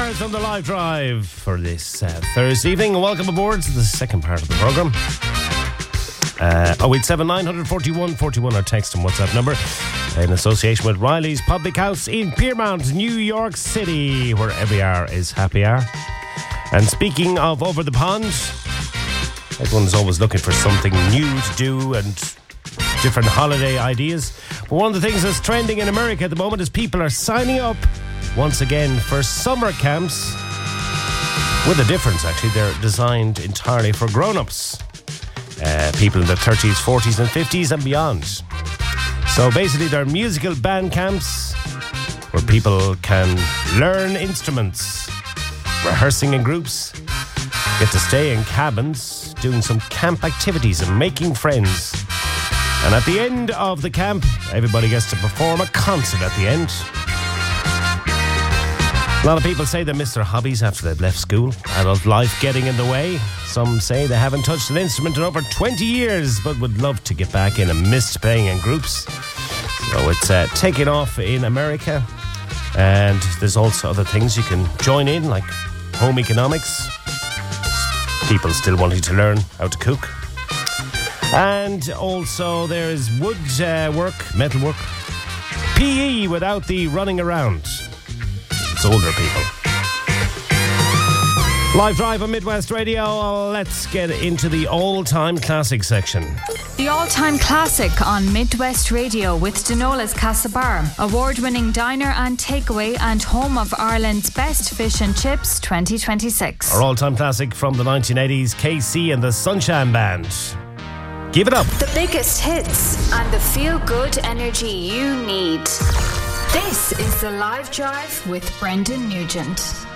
Mars on the live drive for this Thursday evening. And welcome aboard to the second part of the programme. 087 941 41, our text and WhatsApp number, in association with Riley's Public House in Piermont, New York City, where every hour is happy hour. And speaking of over the pond, everyone's always looking for something new to do and different holiday ideas. But one of the things that's trending in America at the moment is people are signing up once again for summer camps. With a difference, actually. They're designed entirely for grown-ups. People in their 30s, 40s and 50s and beyond. So basically they're musical band camps where people can learn instruments, rehearsing in groups, get to stay in cabins, doing some camp activities and making friends. And at the end of the camp, everybody gets to perform a concert at the end. A lot of people say they miss their hobbies after they've left school. Adult life getting in the way. Some say they haven't touched an instrument in over 20 years, but would love to get back in and miss playing in groups. So it's taking off in America. And there's also other things you can join in, like home economics. People still wanting to learn how to cook. And also there's wood work, metal work. PE without the running around. It's older people. Live drive on Midwest Radio. Let's get into the all-time classic section. The all-time classic on Midwest Radio with Denola's Castlebar, award-winning diner and takeaway and home of Ireland's best fish and chips 2026. Our all-time classic from the 1980s, KC and the Sunshine Band. Give it up. The biggest hits and the feel-good energy you need. This is the Live Drive with Brendan Nugent.